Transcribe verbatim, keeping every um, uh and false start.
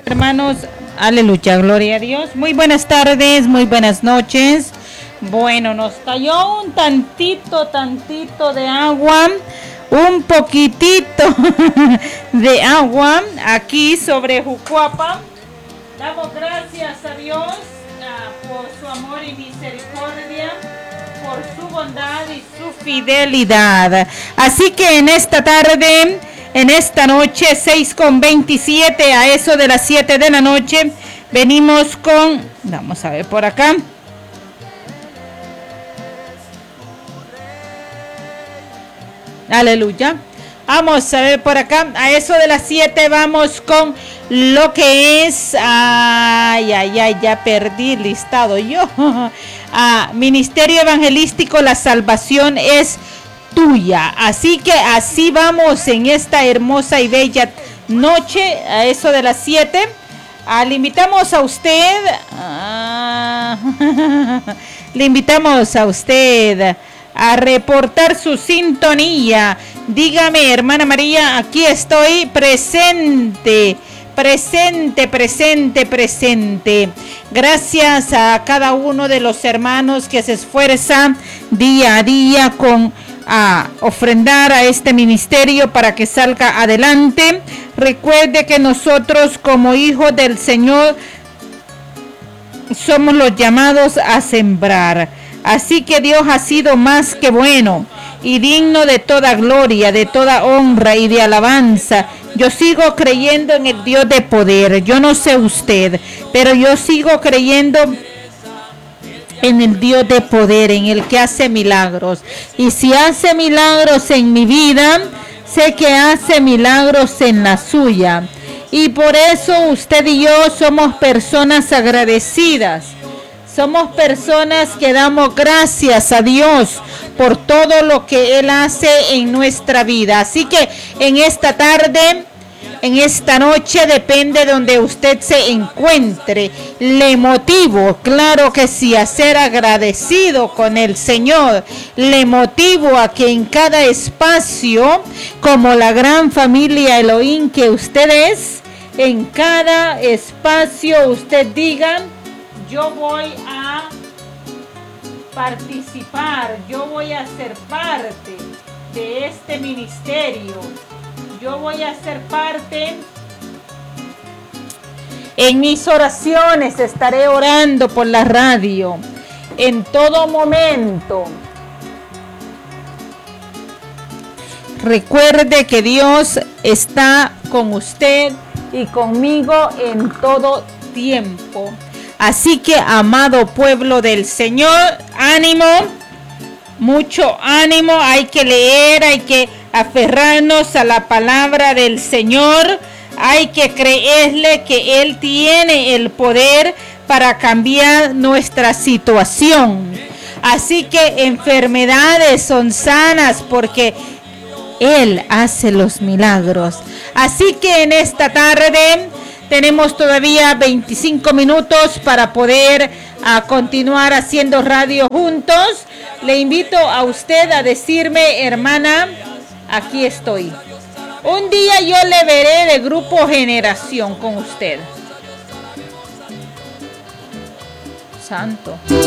Hermanos, aleluya, gloria a Dios. Muy buenas tardes, muy buenas noches. Bueno, nos cayó un tantito, tantito de agua, un poquitito de agua aquí sobre Jucuapa. Damos gracias a Dios uh, por su amor y misericordia, por su bondad y su fidelidad. Así que en esta tarde, en esta noche, seis con veintisiete, a eso de las siete de la noche, venimos con, vamos a ver por acá. Aleluya. Vamos a ver por acá. A eso de las siete vamos con lo que es. Ay, ay, ay, ya perdí el listado yo. Ah, Ministerio Evangelístico La Salvación es tuya. Así que así vamos en esta hermosa y bella noche. A eso de las siete. Ah, le invitamos a usted. Ah, le invitamos a usted a reportar su sintonía. Dígame, hermana María, aquí estoy presente, presente, presente, presente. Gracias a cada uno de los hermanos que se esfuerzan día a día con a ofrendar a este ministerio para que salga adelante. Recuerde que nosotros como hijos del Señor somos los llamados a sembrar. Así que Dios ha sido más que bueno y digno de toda gloria, de toda honra y de alabanza. Yo sigo creyendo en el Dios de poder. Yo no sé usted, pero yo sigo creyendo en el Dios de poder, en el que hace milagros. Y si hace milagros en mi vida, sé que hace milagros en la suya. Y por eso usted y yo somos personas agradecidas. Somos personas que damos gracias a Dios por todo lo que Él hace en nuestra vida. Así que en esta tarde, en esta noche, depende de donde usted se encuentre, le motivo, claro que sí, a ser agradecido con el Señor. Le motivo a que en cada espacio, como la gran familia Elohim que usted es, en cada espacio usted diga: yo voy a participar, yo voy a ser parte de este ministerio, yo voy a ser parte. En mis oraciones estaré orando por la radio, en todo momento. Recuerde que Dios está con usted y conmigo en todo tiempo. Así que, amado pueblo del Señor, ánimo, mucho ánimo. Hay que leer, hay que aferrarnos a la palabra del Señor. Hay que creerle que Él tiene el poder para cambiar nuestra situación. Así que enfermedades son sanas porque Él hace los milagros. Así que en esta tarde tenemos todavía veinticinco minutos para poder uh, continuar haciendo radio juntos. Le invito a usted a decirme: hermana, aquí estoy. Un día yo le veré de Grupo Generación con usted. Santo.